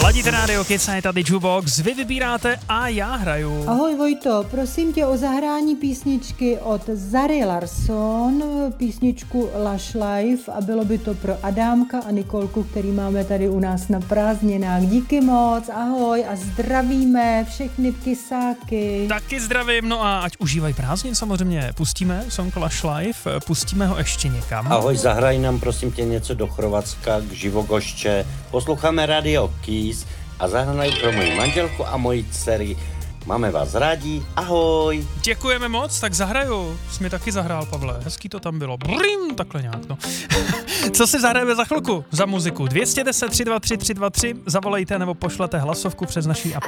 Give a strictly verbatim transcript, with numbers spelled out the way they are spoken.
Ladíte rádio Kids a je tady Jukebox, vy vybíráte a já hraju. Ahoj Vojto, prosím tě o zahrání písničky od Zary Larsson, písničku Lush Life a bylo by to pro Adámka a Nikolku, který máme tady u nás na prázdninách. Díky moc, ahoj a zdravíme všechny kysáky. Taky zdravím, no a ať užívají prázdnin samozřejmě. Pustíme song Lush Life, pustíme ho ještě někam. Ahoj, zahraj nám prosím tě něco do Chorvatska k Živogošče. Posloucháme Radio Kiss a zahraj pro moji manželku a moji dcery. Máme vás rádi, ahoj. Děkujeme moc, tak zahraju. Jsi mi taky zahrál, Pavle, hezký to tam bylo. Brim, takhle nějak, no. Co si zahrajeme za chvilku? Za muziku. dvě deset tři dva tři tři dva tři, zavolejte nebo pošlete hlasovku přes naší aplikaci.